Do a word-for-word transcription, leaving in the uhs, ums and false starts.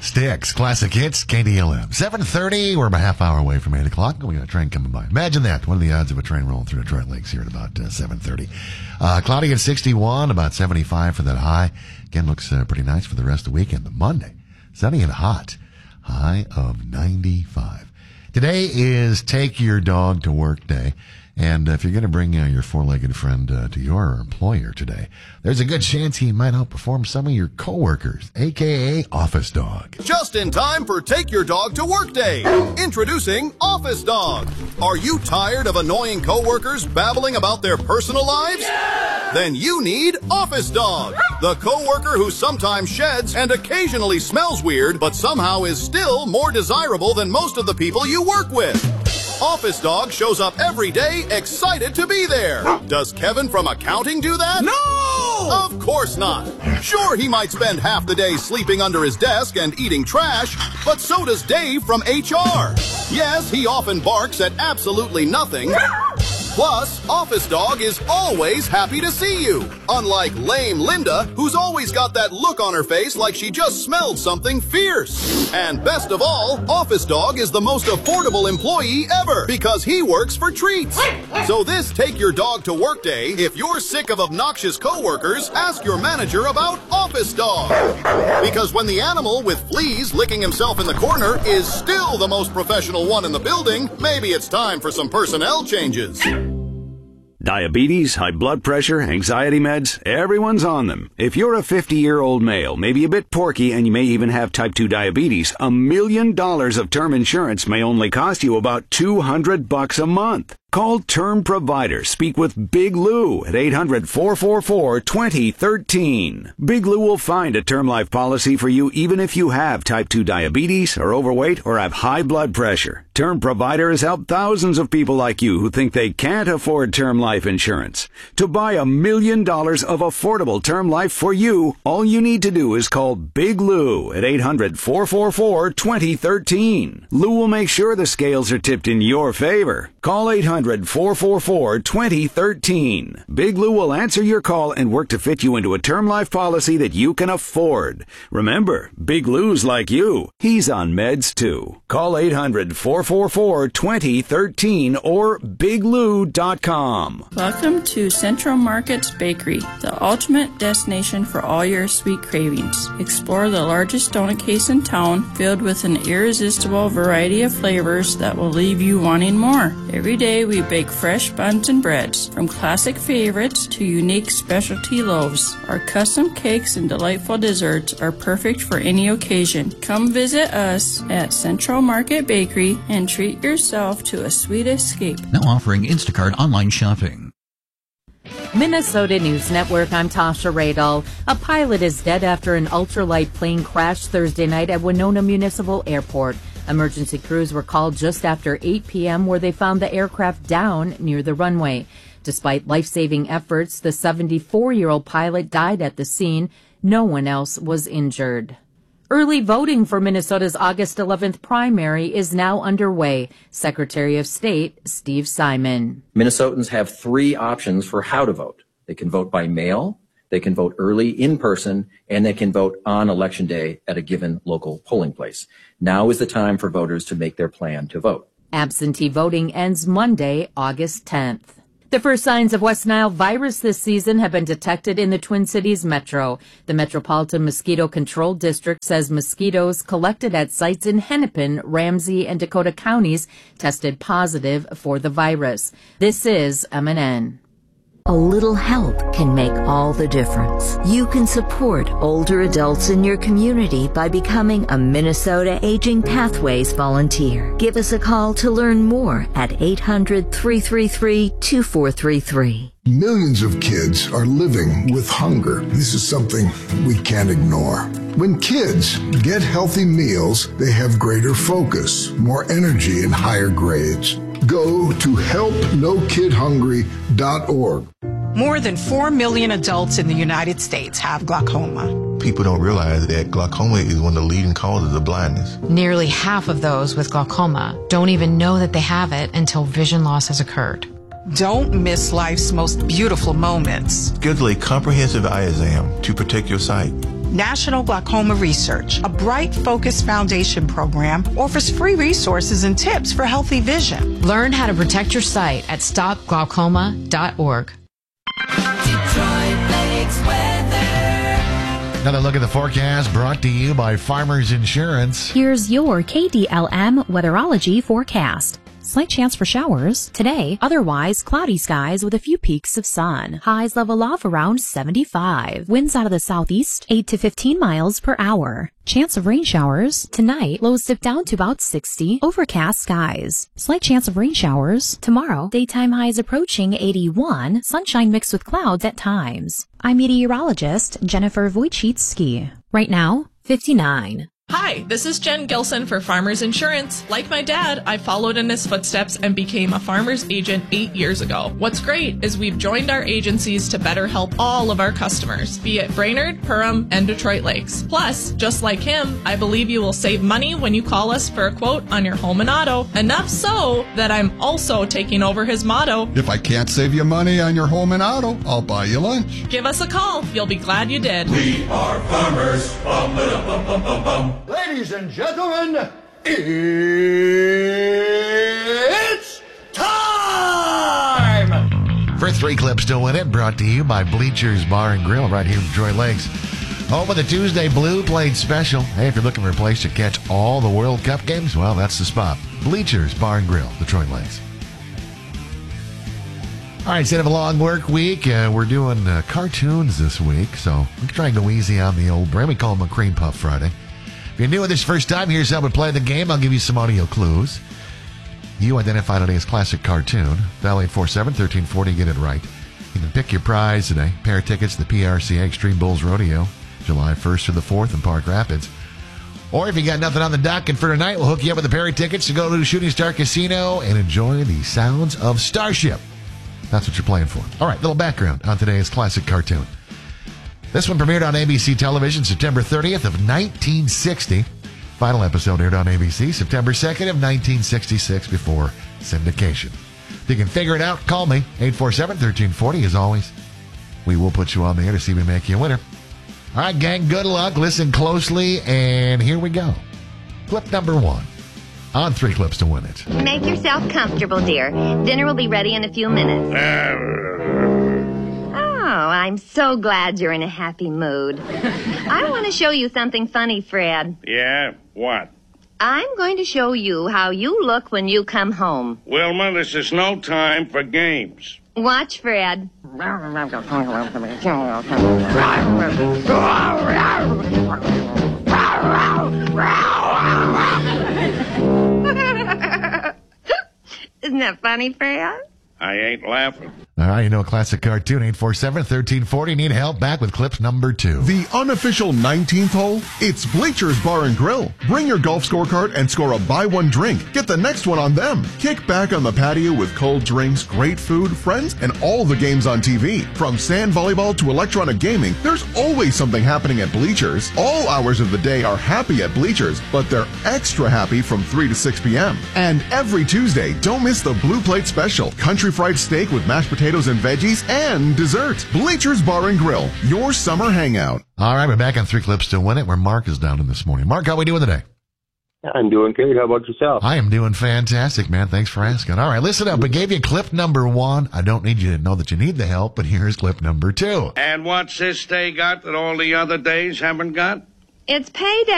Styx, classic hits, K D L M. seven thirty, we're about a half hour away from eight o'clock. We got a train coming by. Imagine that. What are the odds of a train rolling through Detroit Lakes here at about uh, seven thirty? Uh, cloudy at sixty-one, about seventy-five for that high. Again, looks uh, pretty nice for the rest of the weekend. But Monday, sunny and hot, high of ninety-five. Today is Take Your Dog to Work Day. And if you're going to bring uh, your four-legged friend uh, to your employer today, there's a good chance he might outperform some of your coworkers, a k a. Office Dog. Just in time for Take Your Dog to Work Day. Introducing Office Dog. Are you tired of annoying coworkers babbling about their personal lives? Yeah! Then you need Office Dog, the coworker who sometimes sheds and occasionally smells weird, but somehow is still more desirable than most of the people you work with. Office Dog shows up every day excited to be there. Does Kevin from accounting do that? No! Of course not. Sure, he might spend half the day sleeping under his desk and eating trash, but so does Dave from H R. Yes, he often barks at absolutely nothing. Plus, Office Dog is always happy to see you. Unlike lame Linda, who's always got that look on her face like she just smelled something fierce. And best of all, Office Dog is the most affordable employee ever because he works for treats. So this Take Your Dog to Work Day, if you're sick of obnoxious coworkers, ask your manager about Office Dog. Because when the animal with fleas licking himself in the corner is still the most professional one in the building, maybe it's time for some personnel changes. Diabetes, high blood pressure, anxiety meds, everyone's on them. If you're a fifty-year-old male, maybe a bit porky, and you may even have type two diabetes, a million dollars of term insurance may only cost you about two hundred bucks a month. Call Term Provider. Speak with Big Lou at eight hundred, four four four, two zero one three. Big Lou will find a term life policy for you even if you have type two diabetes, are overweight, or have high blood pressure. Term Provider has helped thousands of people like you who think they can't afford term life insurance. To buy a million dollars of affordable term life for you, all you need to do is call Big Lou at eight hundred, four four four, two zero one three. Lou will make sure the scales are tipped in your favor. Call eight hundred, four four four, two zero one three. Big Lou will answer your call and work to fit you into a term life policy that you can afford. Remember, Big Lou's like you. He's on meds too. Call eight hundred, four four four, two zero one three or big lou dot com. Welcome to Central Market's Bakery, the ultimate destination for all your sweet cravings. Explore the largest donut case in town, filled with an irresistible variety of flavors that will leave you wanting more. Every day we bake fresh buns and breads, from classic favorites to unique specialty loaves. Our custom cakes and delightful desserts are perfect for any occasion. Come visit us at Central Market Bakery and treat yourself to a sweet escape. Now offering Instacart online shopping. Minnesota News Network, I'm Tasha Radel. A pilot is dead after an ultralight plane crashed Thursday night at Winona Municipal Airport. Emergency crews were called just after eight p.m. where they found the aircraft down near the runway. Despite life-saving efforts, the seventy-four-year-old pilot died at the scene. No one else was injured. Early voting for Minnesota's August eleventh primary is now underway. Secretary of State Steve Simon. Minnesotans have three options for how to vote. They can vote by mail, they can vote early in person, and they can vote on Election Day at a given local polling place. Now is the time for voters to make their plan to vote. Absentee voting ends Monday, August tenth. The first signs of West Nile virus this season have been detected in the Twin Cities metro. The Metropolitan Mosquito Control District says mosquitoes collected at sites in Hennepin, Ramsey, and Dakota counties tested positive for the virus. This is M N N. A little help can make all the difference. You can support older adults in your community by becoming a Minnesota Aging Pathways volunteer. Give us a call to learn more at eight hundred, three three three, two four three three. Millions of kids are living with hunger. This is something we can't ignore. When kids get healthy meals, they have greater focus, more energy, and higher grades. Go to help no kid hungry dot org. More than four million adults in the United States have glaucoma. People don't realize that glaucoma is one of the leading causes of blindness. Nearly half of those with glaucoma don't even know that they have it until vision loss has occurred. Don't miss life's most beautiful moments. Schedule a comprehensive eye exam to protect your sight. National Glaucoma Research, a bright, focused foundation program, offers free resources and tips for healthy vision. Learn how to protect your sight at stop glaucoma dot org. Detroit Lakes weather. Another look at the forecast brought to you by Farmers Insurance. Here's your K D L M weatherology forecast. Slight chance for showers today, otherwise cloudy skies with a few peaks of sun. Highs level off around seventy-five. Winds out of the southeast, eight to fifteen miles per hour. Chance of rain showers tonight, lows dip down to about sixty. Overcast skies. Slight chance of rain showers tomorrow. Daytime highs approaching eighty-one. Sunshine mixed with clouds at times. I'm meteorologist Jennifer Wojcicki. Right now, fifty-nine. Hi, this is Jen Gilson for Farmers Insurance. Like my dad, I followed in his footsteps and became a farmer's agent eight years ago. What's great is we've joined our agencies to better help all of our customers, be it Brainerd, Perham, and Detroit Lakes. Plus, just like him, I believe you will save money when you call us for a quote on your home and auto. Enough so that I'm also taking over his motto. If I can't save you money on your home and auto, I'll buy you lunch. Give us a call. You'll be glad you did. We are farmers. Bum, ba-dum, bum, bum, bum, bum. Ladies and gentlemen, it's time! For three clips to win it, brought to you by Bleachers Bar and Grill right here in Detroit Lakes. Home of the Tuesday Blue Plate Special. Hey, if you're looking for a place to catch all the World Cup games, well, that's the spot. Bleachers Bar and Grill, Detroit Lakes. All right, instead of a long work week, uh, we're doing uh, cartoons this week, so we can try and go easy on the old brain. We call them a Cream Puff Friday. If you're new with this first time, here's how we play the game. I'll give you some audio clues. You identify today's classic cartoon. Dial eight four seven, one three four zero, get it right. You can pick your prize today. Pair of tickets to the P R C A Extreme Bulls Rodeo, July first through the fourth in Park Rapids. Or if you got nothing on the docket for tonight, we'll hook you up with a pair of tickets to go to Shooting Star Casino and enjoy the sounds of Starship. That's what you're playing for. All right, little background on today's classic cartoon. This one premiered on A B C television September thirtieth of nineteen sixty. Final episode aired on A B C September second of nineteen sixty-six before syndication. If you can figure it out, call me, eight four seven, one three four zero. As always, we will put you on the air to see if we make you a winner. All right, gang, good luck. Listen closely, and here we go. Clip number one. On three clips to win it. Make yourself comfortable, dear. Dinner will be ready in a few minutes. Oh, I'm so glad you're in a happy mood. I want to show you something funny, Fred. Yeah? What? I'm going to show you how you look when you come home. Wilma, this is no time for games. Watch, Fred. Isn't that funny, Fred? I ain't laughing. All right, you know a classic cartoon, eight four seven, one three four zero. Need help? Back with clip number two. The unofficial nineteenth hole, it's Bleachers Bar and Grill. Bring your golf scorecard and score a buy one drink. Get the next one on them. Kick back on the patio with cold drinks, great food, friends, and all the games on T V. From sand volleyball to electronic gaming, there's always something happening at Bleachers. All hours of the day are happy at Bleachers, but they're extra happy from three to six p.m. And every Tuesday, don't miss the Blue Plate Special. Country fried steak with mashed potatoes and veggies and dessert. Bleachers Bar and Grill, your summer hangout. All right, we're back on three clips to win it, where Mark is down in this morning. Mark, how we doing today? I'm doing great. How about yourself? I am doing fantastic, man. Thanks for asking. All right, listen up. We gave you clip number one. I don't need you to know that you need the help, but here's clip number two. And what's this day got that all the other days haven't got? It's payday.